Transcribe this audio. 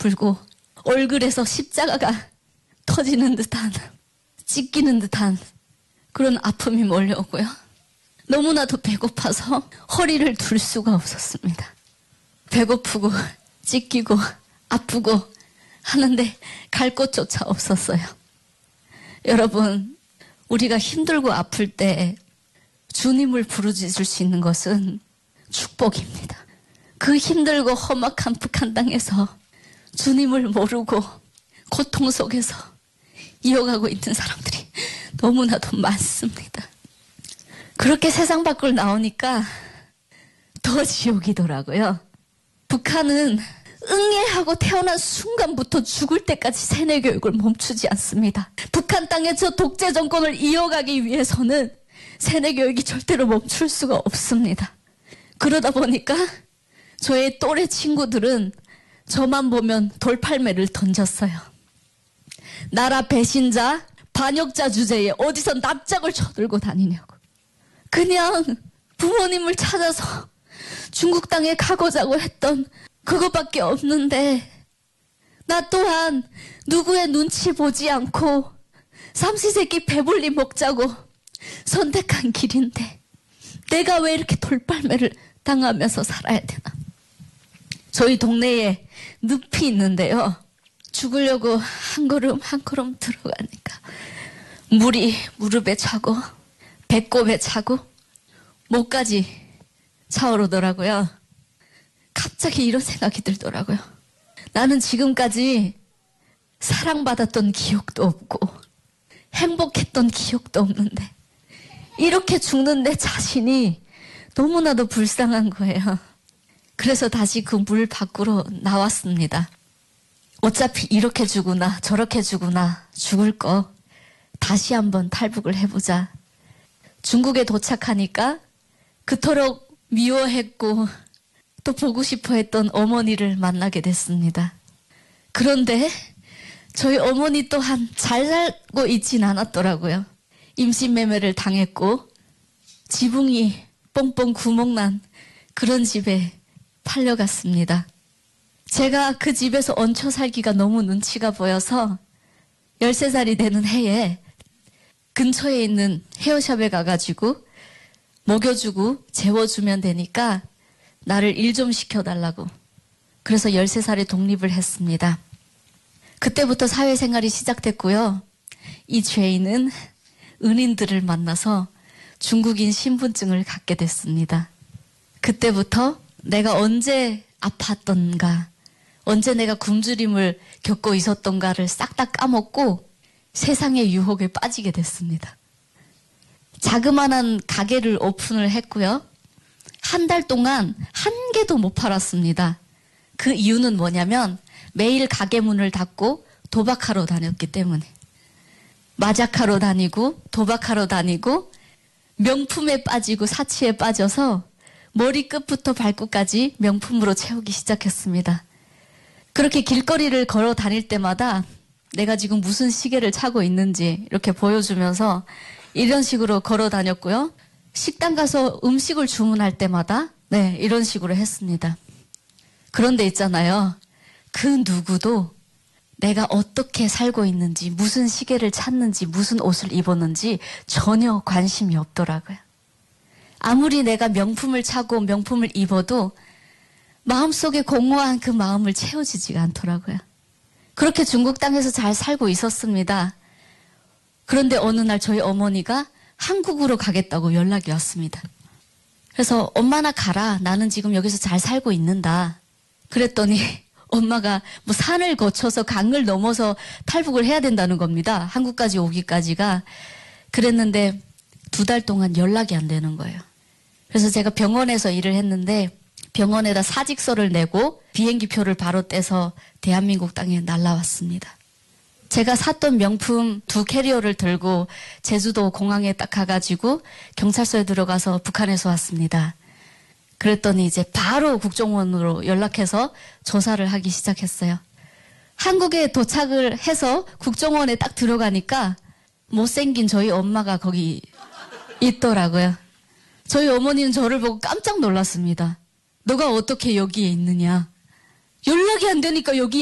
불고 얼굴에서 십자가가 터지는 듯한, 찢기는 듯한 그런 아픔이 몰려오고요. 너무나도 배고파서 허리를 둘 수가 없었습니다. 배고프고 찢기고 아프고 하는데 갈 곳조차 없었어요. 여러분, 우리가 힘들고 아플 때 주님을 부르짖을 수 있는 것은 축복입니다. 그 힘들고 험악한 북한 땅에서 주님을 모르고 고통 속에서 이어가고 있는 사람들이 너무나도 많습니다. 그렇게 세상 밖으로 나오니까 더 지옥이더라고요. 북한은 응애하고 태어난 순간부터 죽을 때까지 세뇌 교육을 멈추지 않습니다. 북한 땅의 저 독재 정권을 이어가기 위해서는 세뇌 교육이 절대로 멈출 수가 없습니다. 그러다 보니까 저의 또래 친구들은 저만 보면 돌팔매를 던졌어요. 나라 배신자, 반역자 주제에 어디서 납작을 쳐들고 다니냐고. 그냥 부모님을 찾아서 중국 땅에 가고자고 했던 그것밖에 없는데, 나 또한 누구의 눈치 보지 않고 삼시세끼 배불리 먹자고 선택한 길인데 내가 왜 이렇게 돌팔매를 당하면서 살아야 되나. 저희 동네에 늪이 있는데요. 죽으려고 한 걸음 한 걸음 들어가니까 물이 무릎에 차고 배꼽에 차고 목까지 차오르더라고요. 갑자기 이런 생각이 들더라고요. 나는 지금까지 사랑받았던 기억도 없고 행복했던 기억도 없는데 이렇게 죽는 내 자신이 너무나도 불쌍한 거예요. 그래서 다시 그 물 밖으로 나왔습니다. 어차피 이렇게 죽으나 저렇게 죽으나 죽을 거 다시 한번 탈북을 해보자. 중국에 도착하니까 그토록 미워했고 또 보고 싶어 했던 어머니를 만나게 됐습니다. 그런데 저희 어머니 또한 잘 살고 있진 않았더라고요. 임신매매를 당했고 지붕이 뻥뻥 구멍난 그런 집에 팔려갔습니다. 제가 그 집에서 얹혀 살기가 너무 눈치가 보여서 13살이 되는 해에 근처에 있는 헤어샵에 가가지고 먹여주고 재워주면 되니까 나를 일 좀 시켜달라고. 그래서 13살에 독립을 했습니다. 그때부터 사회생활이 시작됐고요. 이 죄인은 은인들을 만나서 중국인 신분증을 갖게 됐습니다. 그때부터 내가 언제 아팠던가, 언제 내가 굶주림을 겪고 있었던가를 싹 다 까먹고 세상의 유혹에 빠지게 됐습니다. 자그마한 가게를 오픈을 했고요. 한 달 동안 한 개도 못 팔았습니다. 그 이유는 뭐냐면 매일 가게 문을 닫고 도박하러 다녔기 때문에. 마작하러 다니고 도박하러 다니고 명품에 빠지고 사치에 빠져서 머리끝부터 발끝까지 명품으로 채우기 시작했습니다. 그렇게 길거리를 걸어 다닐 때마다 내가 지금 무슨 시계를 차고 있는지 이렇게 보여주면서 이런 식으로 걸어 다녔고요. 식당 가서 음식을 주문할 때마다 이런 식으로 했습니다. 그런데 있잖아요. 그 누구도 내가 어떻게 살고 있는지, 무슨 시계를 찾는지, 무슨 옷을 입었는지 전혀 관심이 없더라고요. 아무리 내가 명품을 차고 명품을 입어도 마음속에 공허한 그 마음을 채워지지가 않더라고요. 그렇게 중국 땅에서 잘 살고 있었습니다. 그런데 어느 날 저희 어머니가 한국으로 가겠다고 연락이 왔습니다. 그래서 엄마나 가라. 나는 지금 여기서 잘 살고 있는다. 그랬더니 엄마가 뭐 산을 거쳐서 강을 넘어서 탈북을 해야 된다는 겁니다. 한국까지 오기까지가. 그랬는데 2달 동안 연락이 안 되는 거예요. 그래서 제가 병원에서 일을 했는데 병원에다 사직서를 내고 비행기표를 바로 떼서 대한민국 땅에 날라왔습니다. 제가 샀던 명품 2캐리어를 들고 제주도 공항에 딱 가가지고 경찰서에 들어가서 북한에서 왔습니다. 그랬더니 이제 바로 국정원으로 연락해서 조사를 하기 시작했어요. 한국에 도착을 해서 국정원에 딱 들어가니까 못생긴 저희 엄마가 거기 있더라고요. 저희 어머니는 저를 보고 깜짝 놀랐습니다. 너가 어떻게 여기에 있느냐. 연락이 안 되니까 여기